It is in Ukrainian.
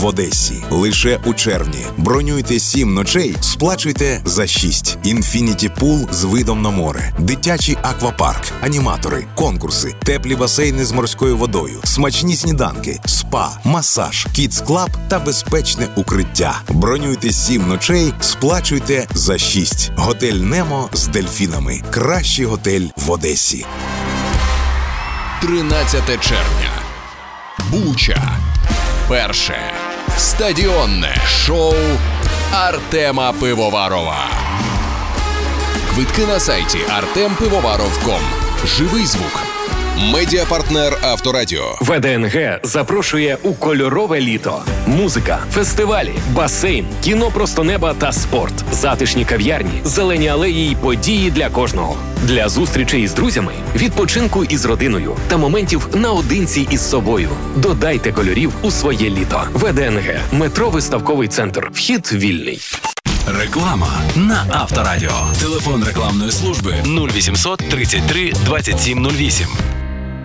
в Одесі. Лише у червні. Бронюйте 7 ночей, сплачуйте за 6. Інфініті Пул з видом на море. Дитячий аквапарк, аніматори, конкурси, теплі басейни з морською водою, смачні сніданки, спа, масаж, кідс-клаб та безпечне укриття. Бронюйте 7 ночей, сплачуйте за 6. Готель Немо з дельфінами. Кращий готель в Одесі. 13 червня. Буча. Перше стадіонне шоу Артема Пивоварова. Квитки на сайті artempivovаров.com. Живий звук. Медіапартнер Авторадіо. ВДНГ запрошує у кольорове літо. Музика, фестивалі, басейн, кіно просто неба та спорт. Затишні кав'ярні, зелені алеї й події для кожного. Для зустрічей з друзями, відпочинку із родиною та моментів наодинці із собою. Додайте кольорів у своє літо. ВДНГ. Метро Виставковий центр. Вхід вільний. Реклама на Авторадіо. Телефон рекламної служби 0800 33 27 08.